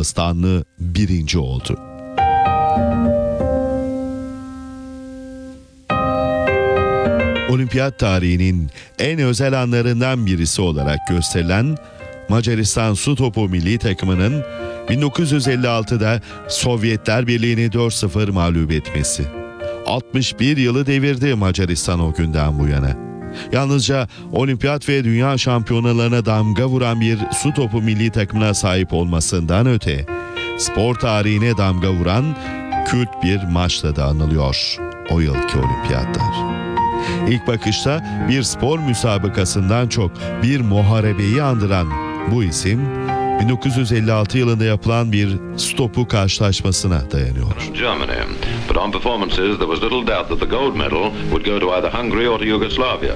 Dağıstanlı birinci oldu. Olimpiyat tarihinin en özel anlarından birisi olarak gösterilen Macaristan su topu milli takımının 1956'da Sovyetler Birliği'ni 4-0 mağlup etmesi. 61 yılı devirdi Macaristan o günden bu yana. Yalnızca olimpiyat ve dünya şampiyonalarına damga vuran bir su topu milli takımına sahip olmasından öte, spor tarihine damga vuran kült bir maçla da anılıyor o yılki olimpiyatlar. İlk bakışta bir spor müsabakasından çok bir muharebeyi andıran bu isim 1956 yılında yapılan bir su topu karşılaşmasına dayanıyor. Germany, but on performances there was little doubt that the gold medal would go to either Hungary or to Yugoslavia.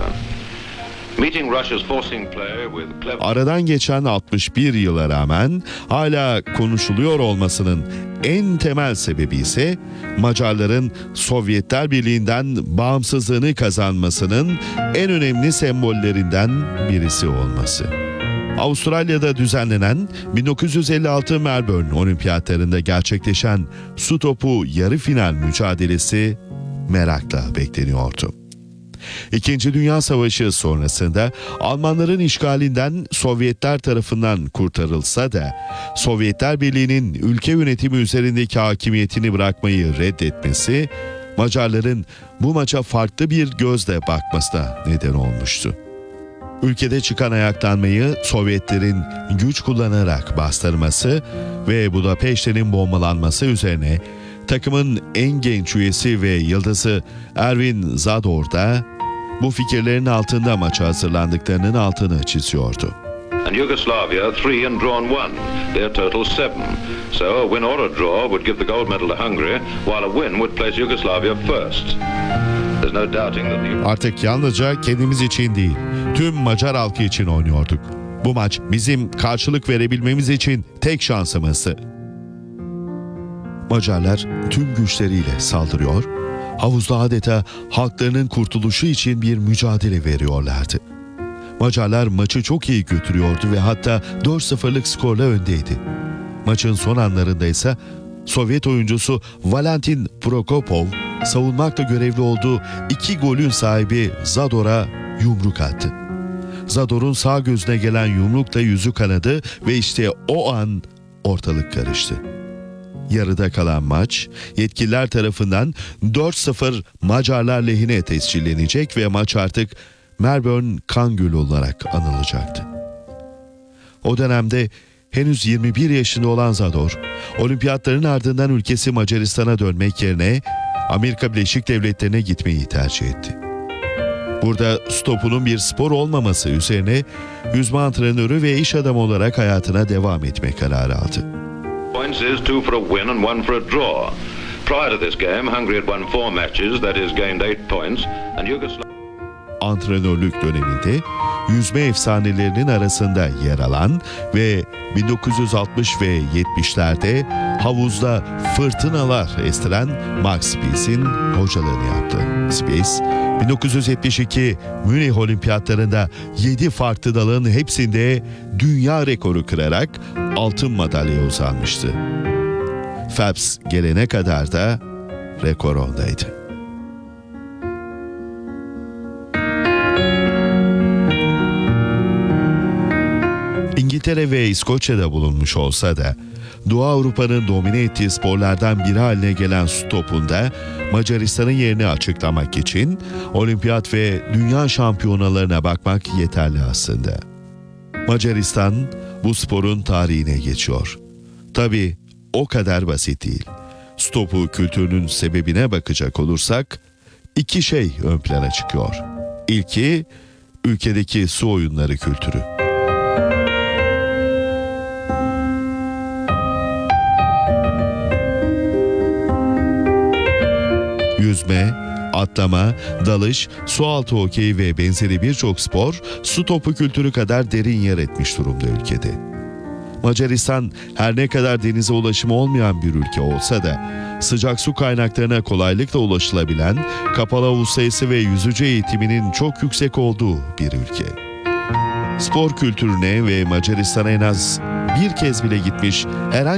Meeting Russia's forcing play with clever... Aradan geçen 61 yıla rağmen hala konuşuluyor olmasının en temel sebebi ise Macarların Sovyetler Birliği'nden bağımsızlığını kazanmasının en önemli sembollerinden birisi olması. Avustralya'da düzenlenen 1956 Melbourne Olimpiyatlarında gerçekleşen su topu yarı final mücadelesi merakla bekleniyordu. İkinci Dünya Savaşı sonrasında Almanların işgalinden Sovyetler tarafından kurtarılsa da Sovyetler Birliği'nin ülke yönetimi üzerindeki hakimiyetini bırakmayı reddetmesi Macarların bu maça farklı bir gözle bakmasına neden olmuştu. Ülkede çıkan ayaklanmayı Sovyetlerin güç kullanarak bastırması ve Budapeşte'nin bombalanması üzerine takımın en genç üyesi ve yıldızı Erwin Zador da bu fikirlerin altında maça hazırlandıklarının altını çiziyordu. And Yugoslavia 3 and drawn 1. Their total 7. So a win or a draw would give the gold medal to Hungary, while a win would place Yugoslavia first. There's no doubting that the... Artık yalnızca kendimiz için değil, tüm Macar halkı için oynuyorduk. Bu maç bizim karşılık verebilmemiz için tek şansımızdı. Macarlar tüm güçleriyle saldırıyor, havuzda adeta halklarının kurtuluşu için bir mücadele veriyorlardı. Macarlar maçı çok iyi götürüyordu ve hatta 4-0'lık skorla öndeydi. Maçın son anlarında ise Sovyet oyuncusu Valentin Prokopov savunmakla görevli olduğu 2 golün sahibi Zador'a yumruk attı. Zador'un sağ gözüne gelen yumrukla yüzü kanadı ve işte o an ortalık karıştı. Yarıda kalan maç yetkililer tarafından 4-0 Macarlar lehine tescillenecek ve maç artık Melbourne kan gölü olarak anılacaktı. O dönemde henüz 21 yaşında olan Zador, olimpiyatların ardından ülkesi Macaristan'a dönmek yerine Amerika Birleşik Devletleri'ne gitmeyi tercih etti. Burada su topunun bir spor olmaması üzerine yüzme antrenörü ve iş adamı olarak hayatına devam etme kararı aldı. Points is 2 for a win and 1 for a draw. Prior to this game, Hungary had won 4 matches, that is gained 8 points, and Yugoslavia... Antrenörlük döneminde yüzme efsanelerinin arasında yer alan ve 1960 ve 70'lerde havuzda fırtınalar estiren Max Spitz'in hocalığını yaptı. Spitz, 1972 Münih Olimpiyatlarında 7 farklı dalın hepsinde dünya rekoru kırarak altın madalyaya uzanmıştı. Phelps gelene kadar da rekor ondaydı. İngiltere ve İskoçya'da bulunmuş olsa da Doğu Avrupa'nın domine ettiği sporlardan biri haline gelen su topunda Macaristan'ın yerini açıklamak için olimpiyat ve dünya şampiyonalarına bakmak yeterli aslında. Macaristan bu sporun tarihine geçiyor. Tabii o kadar basit değil. Su topu kültürünün sebebine bakacak olursak 2 şey ön plana çıkıyor. İlki ülkedeki su oyunları kültürü. Yüzme, atlama, dalış, sualtı hokeyi ve benzeri birçok spor su topu kültürü kadar derin yer etmiş durumda ülkede. Macaristan her ne kadar denize ulaşımı olmayan bir ülke olsa da sıcak su kaynaklarına kolaylıkla ulaşılabilen, kapalı havuz sayısı ve yüzücü eğitiminin çok yüksek olduğu bir ülke. Spor kültürüne ve Macaristan'a en az bir kez bile gitmiş herhangi